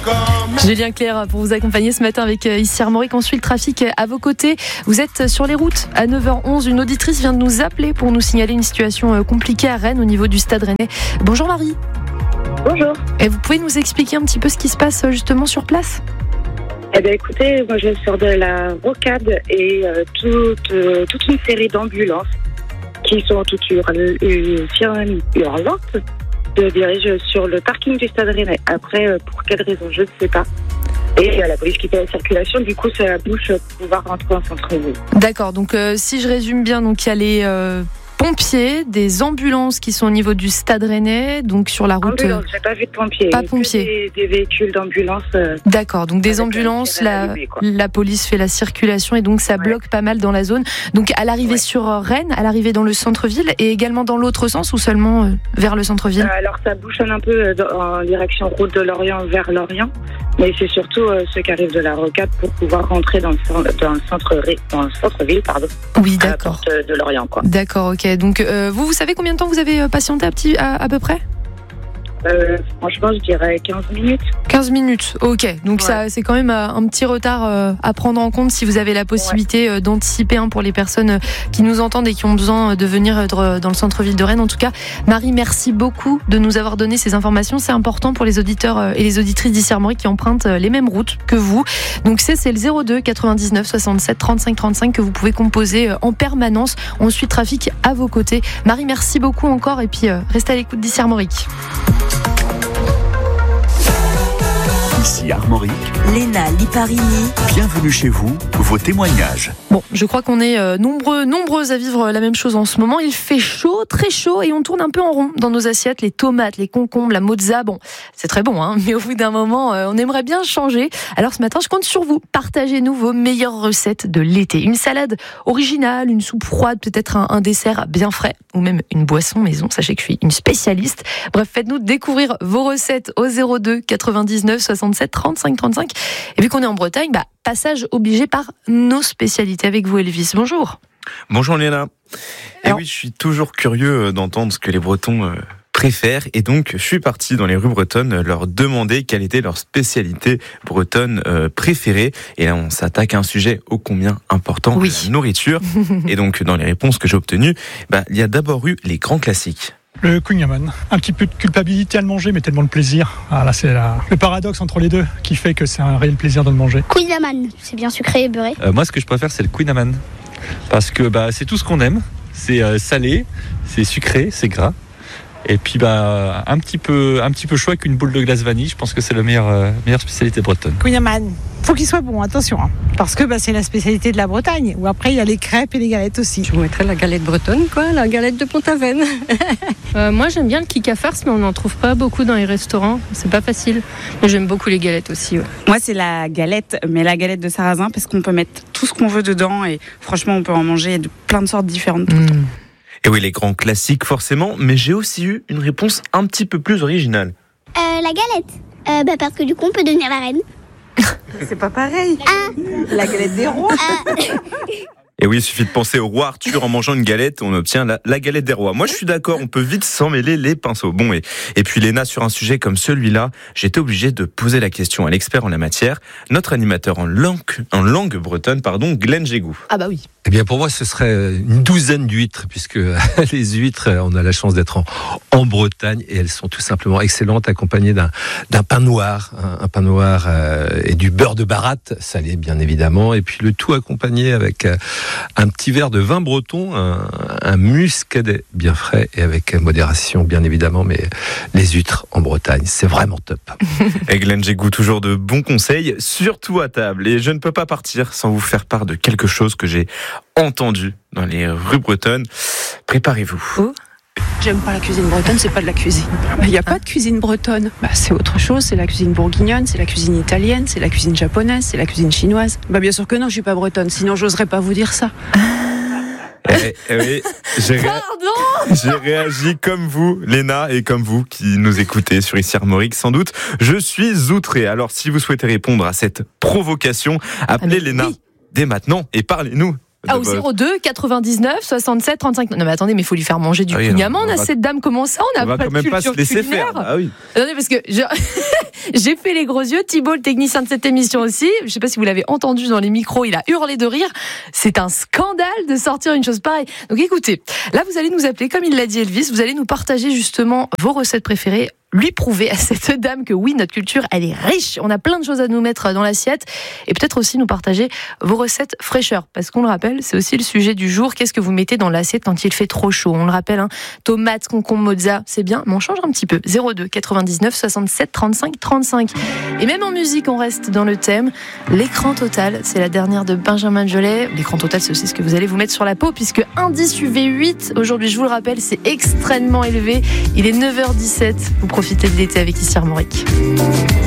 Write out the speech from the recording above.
Julien Clerc pour vous accompagner ce matin avec ici Armorique. On suit le trafic à vos côtés. Vous êtes sur les routes à 9h11. Une auditrice vient de nous appeler pour nous signaler une situation compliquée à Rennes au niveau du stade rennais. Bonjour Marie. Bonjour. Et vous pouvez nous expliquer un petit peu ce qui se passe justement sur place ? Eh bien écoutez, moi je sors de la rocade et toute une série d'ambulances qui sont toutes hurlantes se dirigent sur le parking du stade rennais. Après, pour quelle raison, je ne sais pas. Et la police qui fait la circulation, du coup, ça bouche pour pouvoir rentrer en centre-ville. D'accord, donc si je résume bien, donc il y a les pompiers, des ambulances qui sont au niveau du stade rennais, donc sur la route. Ambulance, j'ai pas vu de pompiers. Pas pompiers. Des véhicules d'ambulance. D'accord, donc des ambulances, la police fait la circulation et donc ça bloque pas mal dans la zone. Donc à l'arrivée sur Rennes, à l'arrivée dans le centre-ville et également dans l'autre sens ou seulement vers le centre-ville ? Alors ça bouchonne un peu en direction route de Lorient vers Lorient, mais c'est surtout ceux qui arrivent de la rocade pour pouvoir rentrer dans le centre-ville, pardon. Oui, d'accord. À la porte de Lorient, quoi. D'accord, ok. Donc vous savez combien de temps vous avez patienté à peu près ? Franchement, je dirais 15 minutes. 15 minutes, ok. Donc ça, c'est quand même un petit retard à prendre en compte si vous avez la possibilité d'anticiper pour les personnes qui nous entendent et qui ont besoin de venir dans le centre-ville de Rennes. En tout cas, Marie, merci beaucoup de nous avoir donné ces informations. C'est important pour les auditeurs et les auditrices d'Ici Armorique qui empruntent les mêmes routes que vous. Donc c'est le 02 99 67 35 35 que vous pouvez composer en permanence. On suit le trafic à vos côtés. Marie, merci beaucoup encore et puis restez à l'écoute d'Ici Armorique. Ici Armorique, Léna Liparini. Bienvenue chez vous, vos témoignages. Bon, je crois qu'on est nombreux à vivre la même chose en ce moment. Il fait chaud, très chaud, et on tourne un peu en rond dans nos assiettes. Les tomates, les concombres, la mozza, bon, c'est très bon, mais au bout d'un moment, on aimerait bien changer. Alors ce matin, je compte sur vous. Partagez-nous vos meilleures recettes de l'été. Une salade originale, une soupe froide, peut-être un dessert bien frais, ou même une boisson maison. Sachez que je suis une spécialiste. Bref, faites-nous découvrir vos recettes au 02 99 67 35 35. Et vu qu'on est en Bretagne, passage obligé par nos spécialités avec vous, Elvis. Bonjour. Bonjour Léna. Et oui, je suis toujours curieux d'entendre ce que les Bretons préfèrent. Et donc, je suis parti dans les rues bretonnes leur demander quelle était leur spécialité bretonne préférée. Et là, on s'attaque à un sujet ô combien important, la nourriture. Et donc, dans les réponses que j'ai obtenues, il y a d'abord eu les grands classiques. Le kouign-amann. Un petit peu de culpabilité à le manger, mais tellement de plaisir. Là, c'est le paradoxe entre les deux qui fait que c'est un réel plaisir de le manger. Kouign-amann, c'est bien sucré et beurré. Moi, ce que je préfère, c'est le kouign-amann. Parce que c'est tout ce qu'on aime. C'est salé, c'est sucré, c'est gras. Et puis un petit peu chaud avec une boule de glace vanille. Je pense que c'est la meilleure spécialité bretonne. Kouign-amann. Faut qu'il soit bon, attention. Parce que c'est la spécialité de la Bretagne. Ou après, il y a les crêpes et les galettes aussi. Je vous mettrais la galette bretonne, la galette de Pont-Aven. Moi, j'aime bien le kikafars, mais on n'en trouve pas beaucoup dans les restaurants. C'est pas facile. Mais j'aime beaucoup les galettes aussi. Moi, c'est la galette, mais la galette de sarrasin, parce qu'on peut mettre tout ce qu'on veut dedans. Et franchement, on peut en manger de plein de sortes différentes tout le temps. Et oui, les grands classiques, forcément. Mais j'ai aussi eu une réponse un petit peu plus originale. La galette. Parce que du coup, on peut devenir la reine. C'est pas pareil. La galette des rois. Et oui, il suffit de penser au roi Arthur en mangeant une galette, on obtient la galette des rois. Moi, je suis d'accord, on peut vite s'en mêler les pinceaux. Bon, et puis Léna, sur un sujet comme celui-là, j'étais obligé de poser la question à l'expert en la matière, notre animateur en langue bretonne, Glenn Jégou. Ah bah oui. Eh bien, pour moi, ce serait une douzaine d'huîtres, puisque les huîtres, on a la chance d'être en Bretagne, et elles sont tout simplement excellentes, accompagnées d'un pain noir, un pain noir et du beurre de baratte, salé bien évidemment, et puis le tout accompagné avec un petit verre de vin breton, un muscadet bien frais, et avec modération bien évidemment, mais les huîtres en Bretagne, c'est vraiment top. Et Glenn Jégou, toujours de bons conseils, surtout à table. Et je ne peux pas partir sans vous faire part de quelque chose que j'ai entendu dans les rues bretonnes. Préparez-vous. J'aime pas la cuisine bretonne, c'est pas de la cuisine. Il n'y a pas de cuisine bretonne. C'est autre chose, c'est la cuisine bourguignonne, c'est la cuisine italienne, c'est la cuisine japonaise, c'est la cuisine chinoise. Bien sûr que non, je suis pas bretonne, sinon j'oserais pas vous dire ça. Oui, j'ai réagi comme vous, Léna, et comme vous qui nous écoutez sur Ici Armorique, sans doute. Je suis outré. Alors, si vous souhaitez répondre à cette provocation, appelez Léna dès maintenant et parlez-nous Ah, au 02 99 67 35. Non mais attendez, mais il faut lui faire manger du kouign-amann. On a cette dame, comment ça? On va pas quand de même pas culture se laisser culinaire. faire. Ah oui. Attendez, parce que j'ai fait les gros yeux. Thibault, le technicien de cette émission aussi. Je sais pas si vous l'avez entendu dans les micros, il a hurlé de rire. C'est un scandale de sortir une chose pareille. Donc écoutez, là vous allez nous appeler, comme il l'a dit Elvis, vous allez nous partager justement vos recettes préférées, lui prouver à cette dame que oui, notre culture, elle est riche. On a plein de choses à nous mettre dans l'assiette et peut-être aussi nous partager vos recettes fraîcheur. Parce qu'on le rappelle, c'est aussi le sujet du jour. Qu'est-ce que vous mettez dans l'assiette quand il fait trop chaud? On le rappelle, tomates, concombres, mozza, c'est bien, mais on change un petit peu. 02 99 67 35 35. Et même en musique, on reste dans le thème. L'écran total, c'est la dernière de Benjamin Biolay. L'écran total, c'est aussi ce que vous allez vous mettre sur la peau, puisque indice UV8, aujourd'hui, je vous le rappelle, c'est extrêmement élevé. Il est 9h17. Vous profitez de l'été avec Ici Armorique.